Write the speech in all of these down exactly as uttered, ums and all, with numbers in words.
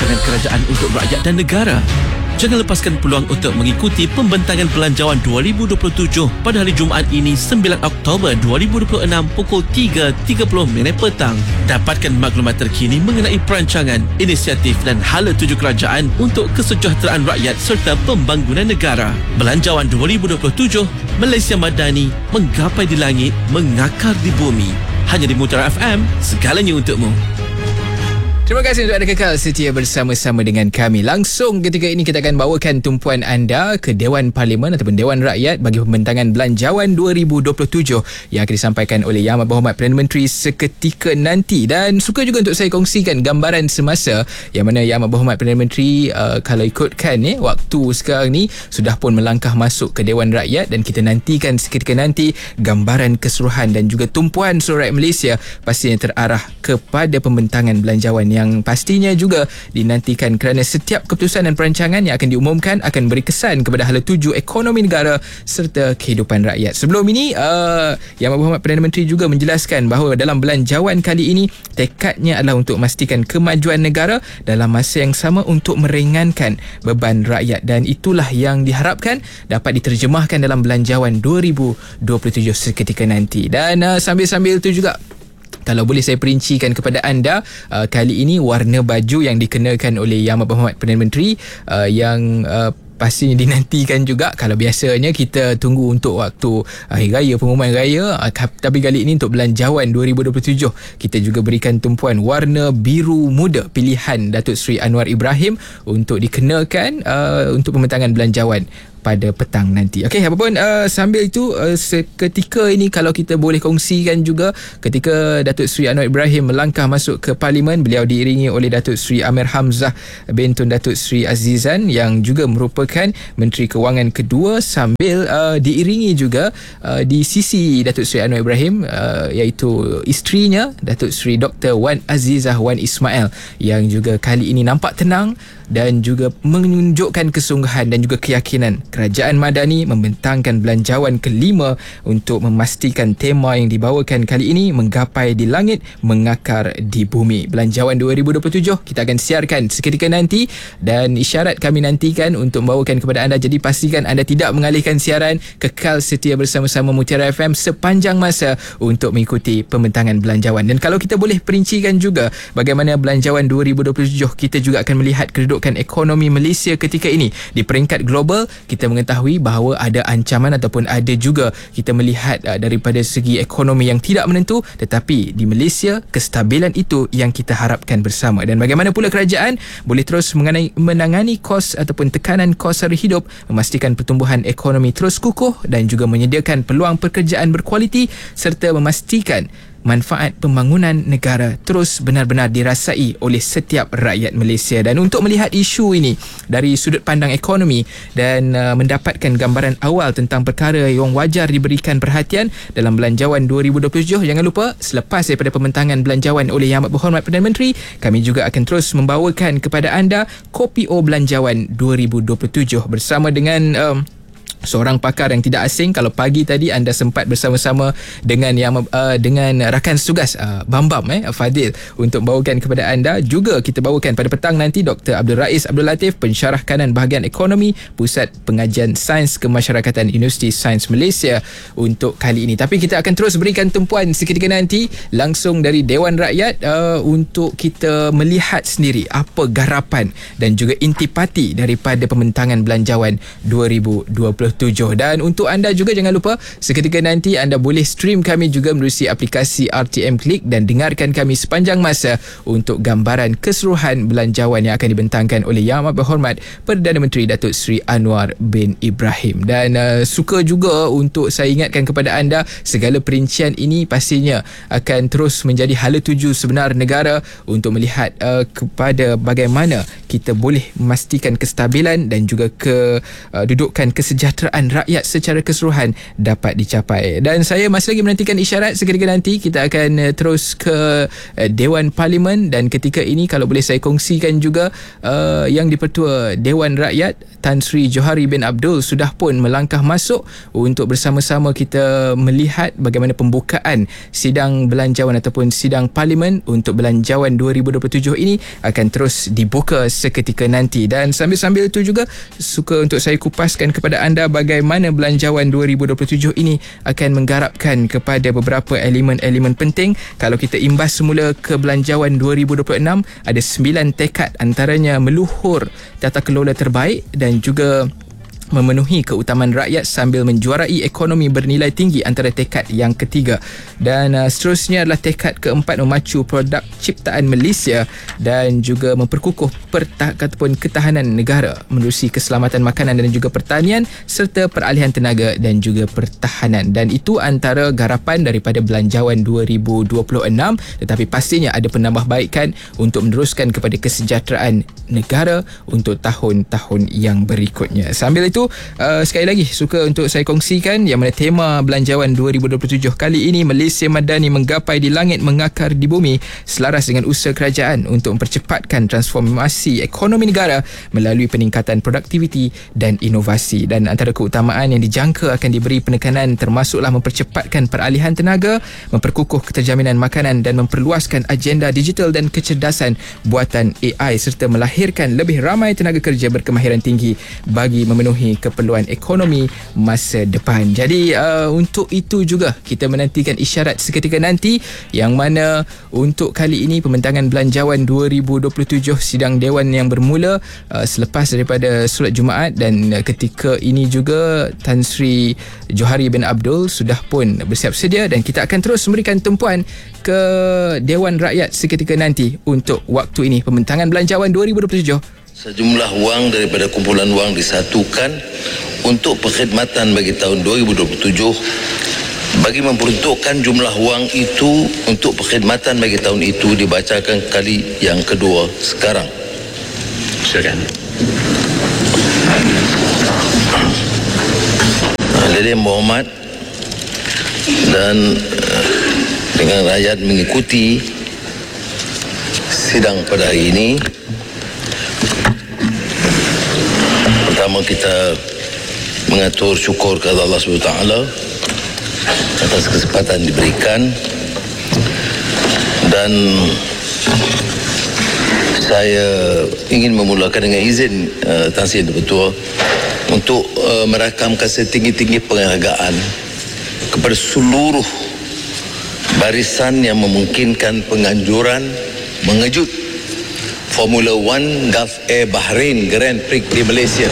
perancangan kerajaan untuk rakyat dan negara. Jangan lepaskan peluang untuk mengikuti pembentangan belanjawan dua ribu dua puluh tujuh pada hari Jumaat ini sembilan Oktober dua ribu dua puluh enam pukul tiga tiga puluh minit petang. Dapatkan maklumat terkini mengenai perancangan, inisiatif dan hala tuju kerajaan untuk kesejahteraan rakyat serta pembangunan negara. Belanjawan dua ribu dua puluh tujuh, Malaysia Madani, menggapai di langit, mengakar di bumi. Hanya di Mutiara F M, segalanya untukmu. Terima kasih untuk anda kekal setia bersama-sama dengan kami. Langsung ketika ini kita akan bawakan tumpuan anda ke Dewan Parlimen ataupun Dewan Rakyat bagi pembentangan belanjawan dua ribu dua puluh tujuh yang akan disampaikan oleh Yang Amat Berhormat Perdana Menteri seketika nanti. Dan suka juga untuk saya kongsikan gambaran semasa yang mana Yang Amat Berhormat Perdana Menteri uh, kalau ikutkan eh, waktu sekarang ni sudah pun melangkah masuk ke Dewan Rakyat, dan kita nantikan seketika nanti gambaran keseluruhan dan juga tumpuan seluruh rakyat Malaysia pastinya terarah kepada pembentangan belanjawan yang pastinya juga dinantikan kerana setiap keputusan dan perancangan yang akan diumumkan akan beri kesan kepada hala tuju ekonomi negara serta kehidupan rakyat. Sebelum ini, uh, Yang Amat Berhormat Perdana Menteri juga menjelaskan bahawa dalam belanjawan kali ini tekadnya adalah untuk memastikan kemajuan negara dalam masa yang sama untuk meringankan beban rakyat, dan itulah yang diharapkan dapat diterjemahkan dalam belanjawan dua ribu dua puluh tujuh seketika nanti. Dan uh, sambil-sambil itu juga, kalau boleh saya perincikan kepada anda, uh, kali ini warna baju yang dikenakan oleh Yang Amat Berhormat Perdana Menteri uh, yang uh, pastinya dinantikan juga. Kalau biasanya kita tunggu untuk waktu hari raya, pengumuman raya, uh, tapi kali ini untuk belanjawan dua ribu dua puluh tujuh kita juga berikan tumpuan warna biru muda pilihan Datuk Seri Anwar Ibrahim untuk dikenakan uh, untuk pembentangan belanjawan pada petang nanti. Okey, apapun uh, sambil itu uh, seketika ini kalau kita boleh kongsikan juga ketika Datuk Seri Anwar Ibrahim melangkah masuk ke Parlimen, beliau diiringi oleh Datuk Seri Amir Hamzah bin Tun Datuk Seri Azizan yang juga merupakan Menteri Kewangan kedua, sambil uh, diiringi juga uh, di sisi Datuk Seri Anwar Ibrahim uh, iaitu isterinya Datuk Seri Doktor Wan Azizah Wan Ismail yang juga kali ini nampak tenang dan juga menunjukkan kesungguhan dan juga keyakinan Kerajaan Madani membentangkan belanjawan kelima untuk memastikan tema yang dibawakan kali ini menggapai di langit, mengakar di bumi. Belanjawan dua ribu dua puluh tujuh kita akan siarkan seketika nanti, dan isyarat kami nantikan untuk membawakan kepada anda, jadi pastikan anda tidak mengalihkan siaran, kekal setia bersama-sama Mutiara F M sepanjang masa untuk mengikuti pembentangan belanjawan. Dan kalau kita boleh perincikan juga bagaimana belanjawan dua ribu dua puluh tujuh, kita juga akan melihat kedudukan ekonomi Malaysia ketika ini di peringkat global. Kita mengetahui bahawa ada ancaman ataupun ada juga kita melihat uh, daripada segi ekonomi yang tidak menentu, tetapi di Malaysia kestabilan itu yang kita harapkan bersama. Dan bagaimana pula kerajaan boleh terus mengenai, menangani kos ataupun tekanan kos sara hidup, memastikan pertumbuhan ekonomi terus kukuh dan juga menyediakan peluang pekerjaan berkualiti serta memastikan manfaat pembangunan negara terus benar-benar dirasai oleh setiap rakyat Malaysia. Dan untuk melihat isu ini dari sudut pandang ekonomi dan uh, mendapatkan gambaran awal tentang perkara yang wajar diberikan perhatian dalam belanjawan dua ribu dua puluh tujuh, jangan lupa selepas daripada pembentangan belanjawan oleh Yang Amat Berhormat Perdana Menteri, kami juga akan terus membawakan kepada anda kopi O Belanjawan dua ribu dua puluh tujuh bersama dengan um, seorang pakar yang tidak asing. Kalau pagi tadi anda sempat bersama-sama dengan yang uh, dengan rakan setugas uh, Bambam eh Fadil untuk bawakan kepada anda. Juga kita bawakan pada petang nanti Doktor Abdul Rais Abdul Latif, pensyarah kanan bahagian ekonomi Pusat Pengajian Sains Kemasyarakatan Universiti Sains Malaysia untuk kali ini. Tapi kita akan terus berikan tumpuan seketika nanti langsung dari Dewan Rakyat uh, untuk kita melihat sendiri apa garapan dan juga intipati daripada pembentangan belanjawan dua ribu dua puluh tujuh. Dan untuk anda juga jangan lupa seketika nanti anda boleh stream kami juga melalui aplikasi R T M Click dan dengarkan kami sepanjang masa untuk gambaran keseluruhan belanjawan yang akan dibentangkan oleh Yang Amat Berhormat Perdana Menteri Datuk Seri Anwar bin Ibrahim. Dan uh, suka juga untuk saya ingatkan kepada anda, segala perincian ini pastinya akan terus menjadi hala tuju sebenar negara untuk melihat uh, kepada bagaimana kita boleh memastikan kestabilan dan juga kedudukan kesejahteraan rakyat secara keseluruhan dapat dicapai. Dan saya masih lagi menantikan isyarat. Seketika nanti kita akan uh, terus ke uh, Dewan Parlimen, dan ketika ini kalau boleh saya kongsikan juga uh, yang di-Pertua Dewan Rakyat Tan Sri Johari bin Abdul sudah pun melangkah masuk untuk bersama-sama kita melihat bagaimana pembukaan sidang belanjawan ataupun sidang Parlimen untuk belanjawan dua ribu dua puluh tujuh ini akan terus dibuka seketika nanti. Dan sambil-sambil itu juga suka untuk saya kupaskan kepada anda bagaimana Belanjawan dua ribu dua puluh tujuh ini akan menggarapkan kepada beberapa elemen-elemen penting. Kalau kita imbas semula ke Belanjawan dua ribu dua puluh enam, ada sembilan tekad, antaranya meluhur tata kelola terbaik dan juga memenuhi keutamaan rakyat sambil menjuarai ekonomi bernilai tinggi antara tekad yang ketiga. Dan uh, seterusnya adalah tekad keempat, memacu produk ciptaan Malaysia dan juga memperkukuh pertah- ataupun ketahanan negara menerusi keselamatan makanan dan juga pertanian serta peralihan tenaga dan juga pertahanan. Dan itu antara garapan daripada Belanjawan dua ribu dua puluh enam, tetapi pastinya ada penambahbaikan untuk meneruskan kepada kesejahteraan negara untuk tahun-tahun yang berikutnya. Sambil itu, uh, sekali lagi suka untuk saya kongsikan yang mana tema Belanjawan dua ribu dua puluh tujuh kali ini, Malaysia Madani menggapai di langit mengakar di bumi, selaras dengan usaha kerajaan untuk mempercepatkan transformasi ekonomi negara melalui peningkatan produktiviti dan inovasi. Dan antara keutamaan yang dijangka akan diberi penekanan termasuklah mempercepatkan peralihan tenaga, memperkukuh keterjaminan makanan dan memperluaskan agenda digital dan kecerdasan buatan A I serta melahirkan lebih ramai tenaga kerja berkemahiran tinggi bagi memenuhi keperluan ekonomi masa depan. Jadi uh, untuk itu juga kita menantikan isyarat seketika nanti, yang mana untuk kali ini pembentangan Belanjawan dua ribu dua puluh tujuh sidang Dewan yang bermula uh, selepas daripada solat Jumaat. Dan uh, ketika ini juga Tan Sri Johari bin Abdul sudah pun bersiap sedia dan kita akan terus memberikan tumpuan ke Dewan Rakyat seketika nanti untuk waktu ini pembentangan Belanjawan dua ribu dua puluh tujuh. Sejumlah wang daripada kumpulan wang disatukan untuk perkhidmatan bagi tahun dua ribu dua puluh tujuh bagi memperuntukkan jumlah wang itu untuk perkhidmatan bagi tahun itu dibacakan kali yang kedua sekarang. Silakan. Hadirin berhormat dan dengan rakyat mengikuti sidang pada hari ini, pertama kita mengatur syukur kepada Allah subhanahu wa taala atas kesempatan diberikan, dan saya ingin memulakan dengan izin uh, Tan Sri Ketua untuk uh, merakamkan setinggi-tinggi penghargaan kepada seluruh barisan yang memungkinkan penganjuran mengejut Formula One Gulf Air Bahrain Grand Prix di Malaysia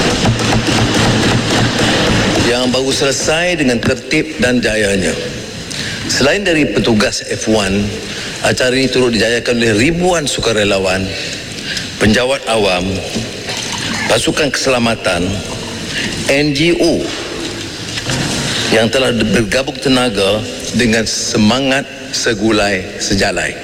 yang baru selesai dengan tertib dan jayanya. Selain dari petugas F satu, acara ini turut dijayakan oleh ribuan sukarelawan, penjawat awam, pasukan keselamatan, N G O yang telah bergabung tenaga dengan semangat segulai sejalai.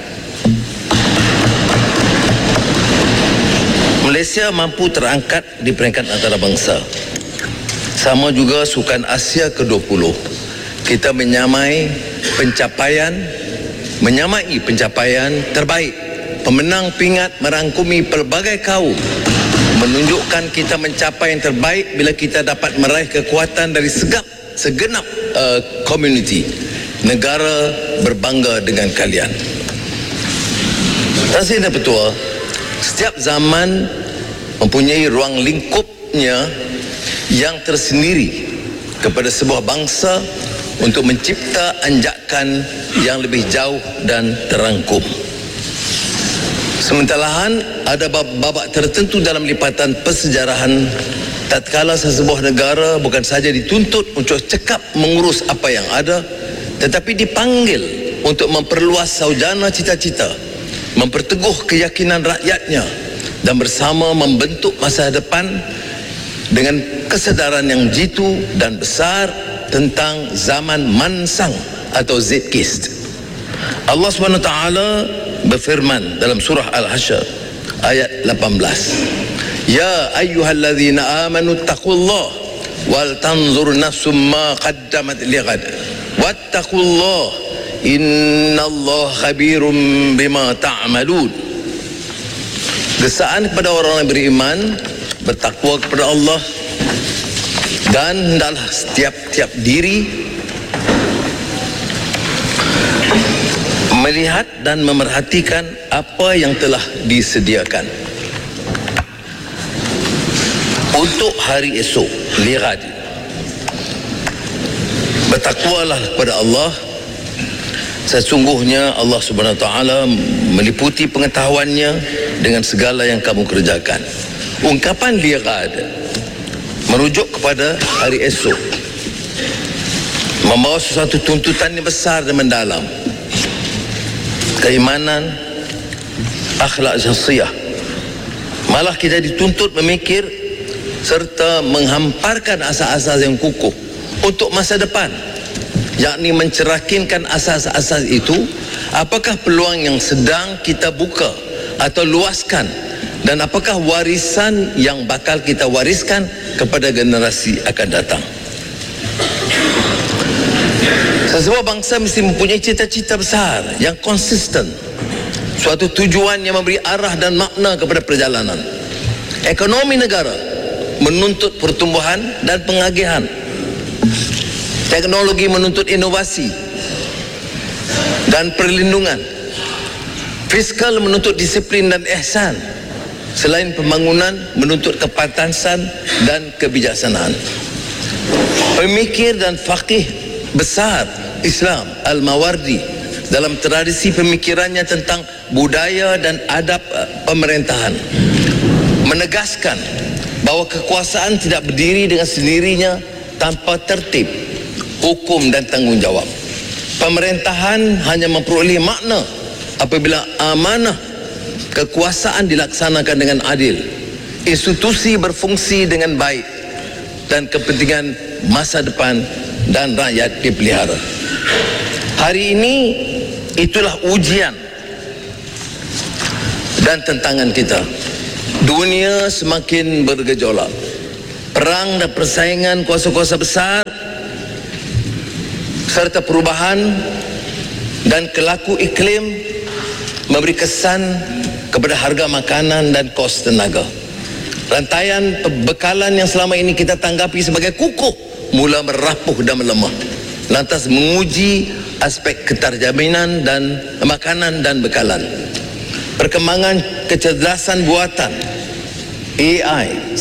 Malaysia mampu terangkat di peringkat antarabangsa. Sama juga Sukan Asia ke dua puluh. Kita menyamai pencapaian menyamai pencapaian terbaik. Pemenang pingat merangkumi pelbagai kaum, menunjukkan kita mencapai yang terbaik bila kita dapat meraih kekuatan dari segap segenap uh, community. Negara berbangga dengan kalian. Tan Sri Ketua, setiap zaman mempunyai ruang lingkupnya yang tersendiri kepada sebuah bangsa untuk mencipta anjakan yang lebih jauh dan terangkum. Sementara ada babak tertentu dalam lipatan persejarahan tatkala sesebuah negara bukan sahaja dituntut untuk cekap mengurus apa yang ada, tetapi dipanggil untuk memperluas saujana cita-cita, memperteguh keyakinan rakyatnya dan bersama membentuk masa depan dengan kesedaran yang jitu dan besar tentang zaman mansang atau Zkist. Allah subhanahu wa taala berfirman dalam surah Al-Hasyr ayat lapan belas, Ya ayyuhalladzina amanu taqullah wal tanzur nafsum ma qaddamat lighad wattaqullah innallaha khabirum bima ta'malun. Desaan kepada orang yang beriman, bertakwa kepada Allah, dan hendaklah setiap-tiap diri melihat dan memerhatikan apa yang telah disediakan. untuk hari esok, lihat, bertakwalah kepada Allah. Sesungguhnya Allah Subhanahu Wa Taala meliputi pengetahuannya dengan segala yang kamu kerjakan. Ungkapan lihat merujuk kepada hari esok, membawa sesuatu tuntutan yang besar dan mendalam. Keimanan, akhlak syakhsiyah. Malah kita dituntut memikir serta menghamparkan asas-asas yang kukuh untuk masa depan, yakni mencerahkinkan asas-asas itu. Apakah peluang yang sedang kita buka atau luaskan, dan apakah warisan yang bakal kita wariskan kepada generasi akan datang. Sebuah bangsa mesti mempunyai cita-cita besar yang konsisten, suatu tujuan yang memberi arah dan makna kepada perjalanan. Ekonomi negara menuntut pertumbuhan dan pengagihan. Teknologi menuntut inovasi dan perlindungan. Fiskal menuntut disiplin dan ihsan. Selain pembangunan menuntut kepantasan dan kebijaksanaan. Pemikir dan faqih besar Islam Al-Mawardi dalam tradisi pemikirannya tentang budaya dan adab pemerintahan menegaskan bahawa kekuasaan tidak berdiri dengan sendirinya tanpa tertib, hukum dan tanggungjawab. Pemerintahan hanya memperoleh makna apabila amanah kekuasaan dilaksanakan dengan adil, institusi berfungsi dengan baik, dan kepentingan masa depan dan rakyat dipelihara. Hari ini itulah ujian dan tantangan kita. Dunia semakin bergejolak. Perang dan persaingan kuasa-kuasa besar serta perubahan dan kelaku iklim memberi kesan kepada harga makanan dan kos tenaga. Rantaian pembekalan yang selama ini kita tanggapi sebagai kukuh mula merapuh dan melemah, lantas menguji aspek keterjaminan dan makanan dan bekalan. Perkembangan kecerdasan buatan A I